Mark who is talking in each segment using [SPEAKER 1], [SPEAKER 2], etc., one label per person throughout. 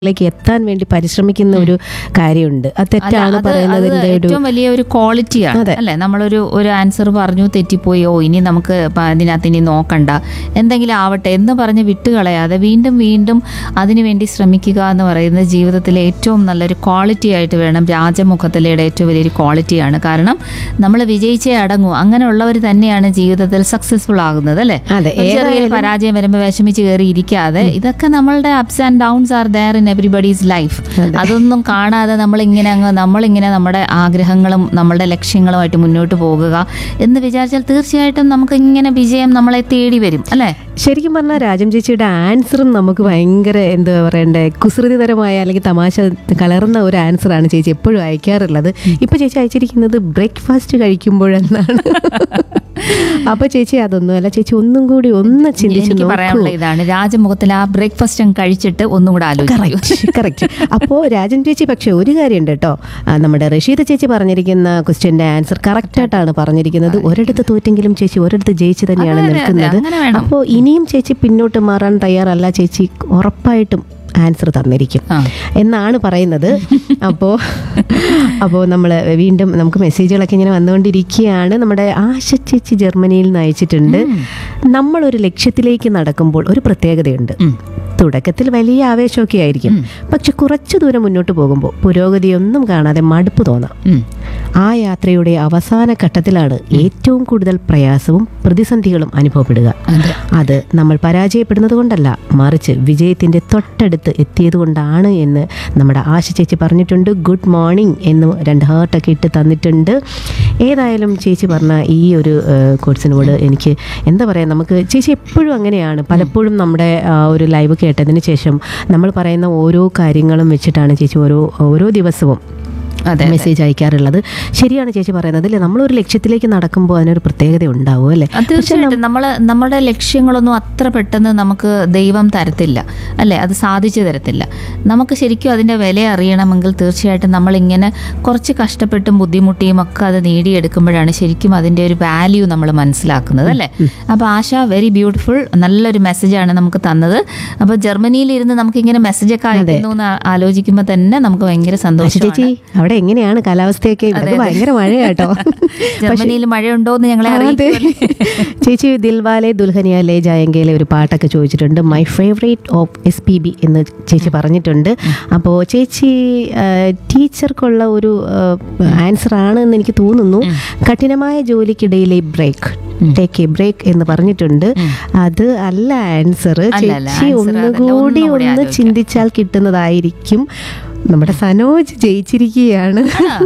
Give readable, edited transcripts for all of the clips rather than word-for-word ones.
[SPEAKER 1] ലേക്ക് എത്താൻ വേണ്ടി പരിശ്രമിക്കുന്ന ഒരു കാര്യമുണ്ട്. അത് തെറ്റാണ് പറയുന്നതിന്റെ ഒരു
[SPEAKER 2] ഏറ്റവും വലിയ ഒരു ക്വാളിറ്റിയാണ് അല്ലെ. നമ്മളൊരു ആൻസർ പറഞ്ഞു തെറ്റിപ്പോയി, ഇനി നമുക്ക് അതിനകത്ത് ഇനി നോക്കണ്ട, എന്തെങ്കിലും ആവട്ടെ എന്ന് പറഞ്ഞ് വിട്ടുകളയാതെ വീണ്ടും വീണ്ടും അതിനുവേണ്ടി ശ്രമിക്കുക എന്ന് പറയുന്നത് ജീവിതത്തിലെ ഏറ്റവും നല്ലൊരു ക്വാളിറ്റി ആയിട്ട് വേണം. രാജമുഖത്തിലയുടെ ഏറ്റവും വലിയൊരു ക്വാളിറ്റിയാണ്. കാരണം നമ്മൾ വിജയിച്ചേ അടങ്ങൂ, അങ്ങനെയുള്ളവർ തന്നെയാണ് ജീവിതത്തിൽ സക്സസ്ഫുൾ ആകുന്നത് അല്ലെ. ചെറിയൊരു പരാജയം വരുമ്പോൾ വിഷമിച്ച് കയറി ഇരിക്കാതെ, ഇതൊക്കെ നമ്മളുടെ ups and downs are there in everybody's life. അതൊന്നും കാണാതെ നമ്മളിങ്ങനെ നമ്മുടെ ആഗ്രഹങ്ങളും നമ്മളുടെ ലക്ഷ്യങ്ങളുമായിട്ട് മുന്നോട്ട് പോകുക എന്ന് വിചാരിച്ചാൽ തീർച്ചയായിട്ടും നമുക്ക് ഇങ്ങനെ വിജയം നമ്മളെ തേടി വരും അല്ലെ.
[SPEAKER 1] ശരിക്കും പറഞ്ഞാൽ രാജം ചേച്ചിയുടെ ആൻസറും നമുക്ക് ഭയങ്കര എന്താ പറയണ്ടേ, കുസൃതിതരമായ അല്ലെങ്കിൽ തമാശ കലർന്ന ഒരു ആൻസറാണ് ചേച്ചി എപ്പോഴും അയക്കാറുള്ളത്. ഇപ്പൊ ചേച്ചി അയച്ചിരിക്കുന്നത് ബ്രേക്ക്ഫാസ്റ്റ് കഴിക്കുമ്പോഴെന്നാണ്. അപ്പൊ ചേച്ചി അതൊന്നും അല്ല, ചേച്ചി ഒന്നും കൂടി ഒന്ന് ചിന്തിച്ചു
[SPEAKER 2] പറയാനുള്ള ഇതാണ്, രാജമുഖത്തിൽ ആ ബ്രേക്ക്ഫാസ്റ്റ് കഴിച്ചിട്ട് ഒന്നും കൂടെ ആലോചിക്കും.
[SPEAKER 1] കറക്റ്റ്. അപ്പോ രാജൻ ചേച്ചി പക്ഷെ ഒരു കാര്യമുണ്ട് കേട്ടോ, നമ്മുടെ റഷീദ ചേച്ചി പറഞ്ഞിരിക്കുന്ന ക്വസ്റ്റ്യന്റെ ആൻസർ കറക്റ്റ് ആയിട്ടാണ് പറഞ്ഞിരിക്കുന്നത്. ഒരിടത്ത് തോറ്റെങ്കിലും ചേച്ചി ഒരിടത്ത് ജയിച്ചു തന്നെയാണ് നിൽക്കുന്നത്. അപ്പോൾ ഇനിയും ചേച്ചി പിന്നോട്ട് മാറാൻ തയ്യാറല്ല, ചേച്ചി ഉറപ്പായിട്ടും ആൻസർ തന്നിരിക്കും എന്നാണ് പറയുന്നത്. അപ്പോൾ നമ്മൾ വീണ്ടും നമുക്ക് മെസ്സേജുകളൊക്കെ ഇങ്ങനെ വന്നുകൊണ്ടിരിക്കുകയാണ്. നമ്മുടെ ആശ ചേച്ചി ജർമ്മനിയിൽ നിന്ന് അയച്ചിട്ടുണ്ട്. നമ്മളൊരു ലക്ഷ്യത്തിലേക്ക് നടക്കുമ്പോൾ ഒരു പ്രത്യേകതയുണ്ട്. തുടക്കത്തിൽ വലിയ ആവേശമൊക്കെ ആയിരിക്കും, പക്ഷെ കുറച്ചു ദൂരം മുന്നോട്ട് പോകുമ്പോൾ പുരോഗതിയൊന്നും കാണാതെ മടുപ്പ് തോന്നാം. ആ യാത്രയുടെ അവസാന ഘട്ടത്തിലാണ് ഏറ്റവും കൂടുതൽ പ്രയാസവും പ്രതിസന്ധികളും അനുഭവപ്പെടുക. അത് നമ്മൾ പരാജയപ്പെടുന്നത് കൊണ്ടല്ല, മറിച്ച് വിജയത്തിന്റെ തൊട്ടടുത്ത് എത്തിയത് കൊണ്ടാണ് എന്ന് നമ്മുടെ ആശ ചേച്ചി പറഞ്ഞിട്ടുണ്ട്. ഗുഡ് മോർണിംഗ് എന്ന് 2 ഹാർട്ടൊക്കെ ഇട്ട് തന്നിട്ടുണ്ട്. ഏതായാലും ചേച്ചി പറഞ്ഞ ഈ ഒരു കോഴ്സിനോട് എനിക്ക് എന്താ പറയുക, നമുക്ക് ചേച്ചി എപ്പോഴും അങ്ങനെയാണ്. പലപ്പോഴും നമ്മുടെ ഒരു ലൈവ് കേട്ടതിന് ശേഷം നമ്മൾ പറയുന്ന ഓരോ കാര്യങ്ങളും വെച്ചിട്ടാണ് ചേച്ചി ഓരോ ദിവസവും മെസ്സേജ് അയക്കാറുള്ളത്. ശരിയാണ് ചേച്ചി പറയുന്നത് അല്ലേ, നമ്മളൊരു ലക്ഷ്യത്തിലേക്ക് നടക്കുമ്പോൾ അതിനൊരു പ്രത്യേകത ഉണ്ടാവും അല്ലേ.
[SPEAKER 2] തീർച്ചയായിട്ടും നമ്മുടെ ലക്ഷ്യങ്ങളൊന്നും അത്ര പെട്ടെന്ന് നമുക്ക് ദൈവം തരത്തില്ല അല്ലേ, അത് സാധിച്ചു തരത്തില്ല. നമുക്ക് ശരിക്കും അതിൻ്റെ വില അറിയണമെങ്കിൽ തീർച്ചയായിട്ടും നമ്മളിങ്ങനെ കുറച്ച് കഷ്ടപ്പെട്ടും ബുദ്ധിമുട്ടിയും ഒക്കെ അത് നേടിയെടുക്കുമ്പോഴാണ് ശരിക്കും അതിൻ്റെ ഒരു വാല്യൂ നമ്മൾ മനസ്സിലാക്കുന്നത് അല്ലേ. അപ്പോൾ ആശ വെരി ബ്യൂട്ടിഫുൾ, നല്ലൊരു മെസ്സേജാണ് നമുക്ക് തന്നത്. അപ്പോൾ ജർമ്മനിയിലിരുന്ന് നമുക്കിങ്ങനെ മെസ്സേജൊക്കെ അയക്കുന്നു എന്ന് ആലോചിക്കുമ്പോൾ തന്നെ നമുക്ക് ഭയങ്കര സന്തോഷം.
[SPEAKER 1] അവിടെ എങ്ങനെയാണ് കാലാവസ്ഥയൊക്കെ? ഭയങ്കര മഴയാട്ടോ.
[SPEAKER 2] ജർമ്മനിയിൽ മഴയുണ്ടോന്ന് ഞങ്ങളെ അറിയിക്കും.
[SPEAKER 1] ചേച്ചി ദിൽവാലെ ദുൽഹനിയ ലേ ജായെങ്കയിലെ ഒരു പാട്ടൊക്കെ ചോദിച്ചിട്ടുണ്ട്. മൈ ഫേവറേറ്റ് ഓഫ് SPB എന്ന് ചേച്ചി പറഞ്ഞിട്ടുണ്ട്. അപ്പോൾ ചേച്ചി ടീച്ചർക്കുള്ള ഒരു ആൻസർ ആണെന്ന് എനിക്ക് തോന്നുന്നു. കഠിനമായ ജോലിക്കിടയിലെ ടേക്ക് എ ബ്രേക്ക് എന്ന് പറഞ്ഞിട്ടുണ്ട്. അത് അല്ല ആൻസർ. ചേച്ചി ഒന്നുകൂടി ഒന്ന് ചിന്തിച്ചാൽ കിട്ടുന്നതായിരിക്കും. നമ്മുടെ സനോജ് ജയിച്ചിരിക്കുകയാണ്,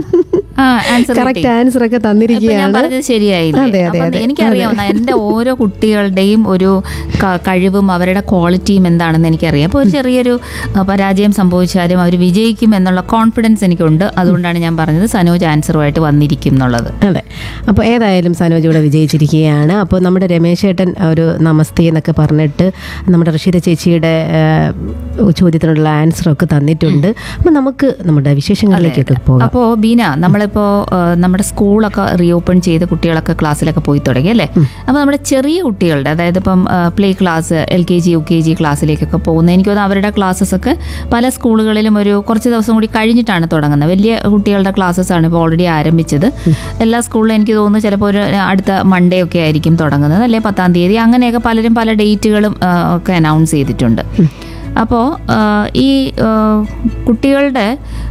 [SPEAKER 1] കറക്റ്റ് ആൻസർ ഒക്കെ തന്നിരിക്കുകയാണ്.
[SPEAKER 2] ശരിയായില്ലേ? എനിക്കറിയാവുന്ന എൻ്റെ ഓരോ കുട്ടികളുടെയും ഒരു കഴിവും അവരുടെ ക്വാളിറ്റിയും എന്താണെന്ന് എനിക്കറിയാം. അപ്പോൾ ഒരു ചെറിയൊരു പരാജയം സംഭവിച്ചാലും അവർ വിജയിക്കും എന്നുള്ള കോൺഫിഡൻസ് എനിക്കുണ്ട്. അതുകൊണ്ടാണ് ഞാൻ പറഞ്ഞത് സനോജ് ആൻസറുമായിട്ട് വന്നിരിക്കും എന്നുള്ളത്.
[SPEAKER 1] അതെ, അപ്പോൾ ഏതായാലും സനോജ് ഇവിടെ വിജയിച്ചിരിക്കുകയാണ്. അപ്പോൾ നമ്മുടെ രമേശ് ഏട്ടൻ ഒരു നമസ്തേ എന്നൊക്കെ പറഞ്ഞിട്ട് നമ്മുടെ റഷീദ ചേച്ചിയുടെ ചോദ്യത്തിനുള്ള ആൻസറൊക്കെ തന്നിട്ടുണ്ട്. അപ്പോൾ നമുക്ക് നമ്മുടെ വിശേഷങ്ങളിലേക്കൊക്കെ പോകാം.
[SPEAKER 2] അപ്പോൾ ബീന, നമ്മളിപ്പോൾ നമ്മുടെ സ്കൂളൊക്കെ റീഓപ്പൺ ചെയ്ത് കുട്ടികളൊക്കെ ക്ലാസ്സിലൊക്കെ പോയി തുടങ്ങി അല്ലേ. അപ്പോൾ നമ്മുടെ ചെറിയ കുട്ടികളുടെ, അതായത് ഇപ്പം പ്ലേ ക്ലാസ്, LKG UKG ക്ലാസ്സിലേക്കൊക്കെ പോകുന്നത്, എനിക്ക് തോന്നുന്നു അവരുടെ ക്ലാസ്സസ് ഒക്കെ പല സ്കൂളുകളിലും ഒരു കുറച്ച് ദിവസം കൂടി കഴിഞ്ഞിട്ടാണ് തുടങ്ങുന്നത്. വലിയ കുട്ടികളുടെ ക്ലാസ്സസ് ആണ് ഇപ്പോൾ ഓൾറെഡി ആരംഭിച്ചത്. എല്ലാ സ്കൂളിലും എനിക്ക് തോന്നുന്നു ചിലപ്പോൾ ഒരു അടുത്ത മൺഡേ ഒക്കെ ആയിരിക്കും തുടങ്ങുന്നത്, അല്ലെ 10-ാം തീയതി. അങ്ങനെയൊക്കെ പലരും പല ഡേറ്റുകളും ഒക്കെ അനൗൺസ് ചെയ്തിട്ടുണ്ട്. അപ്പോൾ ഈ കുട്ടികളുടെ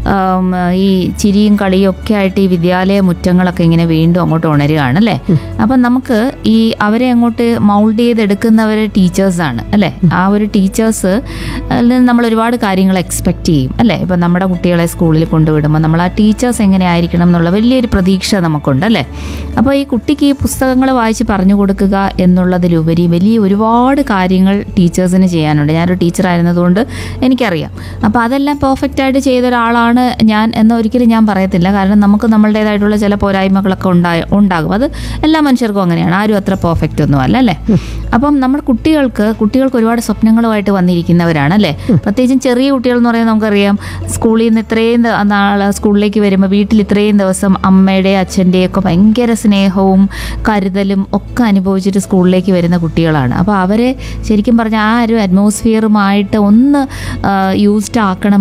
[SPEAKER 2] ഈ ചിരിയും കളിയും ഒക്കെ ആയിട്ട് ഈ വിദ്യാലയ മുറ്റങ്ങളൊക്കെ ഇങ്ങനെ വീണ്ടും അങ്ങോട്ട് ഉണരുകയാണ് അല്ലേ. അപ്പം നമുക്ക് ഈ അവരെ അങ്ങോട്ട് മൗൾഡ് ചെയ്തെടുക്കുന്നവർ ടീച്ചേഴ്സാണ് അല്ലേ. ആ ഒരു ടീച്ചേഴ്സ് നമ്മൾ ഒരുപാട് കാര്യങ്ങൾ എക്സ്പെക്റ്റ് ചെയ്യും അല്ലേ. ഇപ്പം നമ്മുടെ കുട്ടികളെ സ്കൂളിൽ കൊണ്ടുവിടുമ്പോൾ നമ്മൾ ആ ടീച്ചേഴ്സ് എങ്ങനെ ആയിരിക്കണം എന്നുള്ള വലിയൊരു പ്രതീക്ഷ നമുക്കുണ്ട് അല്ലേ. അപ്പോൾ ഈ കുട്ടിക്ക് ഈ പുസ്തകങ്ങൾ വായിച്ച് പറഞ്ഞു കൊടുക്കുക എന്നുള്ളതിലുപരി വലിയ ഒരുപാട് കാര്യങ്ങൾ ടീച്ചേഴ്സിന് ചെയ്യാനുണ്ട്. ഞാനൊരു ടീച്ചറായിരുന്നു കൊണ്ട് എനിക്കറിയാം. അപ്പോൾ അതെല്ലാം പെർഫെക്റ്റായിട്ട് ചെയ്ത ഒരാളാണ് ഞാൻ എന്ന് ഒരിക്കലും ഞാൻ പറയത്തില്ല. കാരണം നമുക്ക് നമ്മളുടേതായിട്ടുള്ള ചില പോരായ്മകളൊക്കെ ഉണ്ടാകും. അത് എല്ലാ മനുഷ്യർക്കും അങ്ങനെയാണ്, ആരും അത്ര പെർഫെക്റ്റ് ഒന്നും അല്ല അല്ലേ. അപ്പം നമ്മൾ കുട്ടികൾക്ക് ഒരുപാട് സ്വപ്നങ്ങളുമായിട്ട് വന്നിരിക്കുന്നവരാണ് അല്ലേ. പ്രത്യേകിച്ചും ചെറിയ കുട്ടികൾ എന്ന് പറയുന്നത് നമുക്കറിയാം, സ്കൂളിൽ നിന്ന് ഇത്രയും നാൾ സ്കൂളിലേക്ക് വരുമ്പോൾ വീട്ടിൽ ഇത്രയും ദിവസം അമ്മയുടെയും അച്ഛൻ്റെയും ഒക്കെ ഭയങ്കര സ്നേഹവും കരുതലും ഒക്കെ അനുഭവിച്ചിട്ട് സ്കൂളിലേക്ക് വരുന്ന കുട്ടികളാണ്. അപ്പോൾ അവരെ ശരിക്കും പറഞ്ഞാൽ ആ ഒരു അറ്റ്മോസ്ഫിയറുമായിട്ട് ഒന്ന് യൂസ്ഡ് ആക്കണം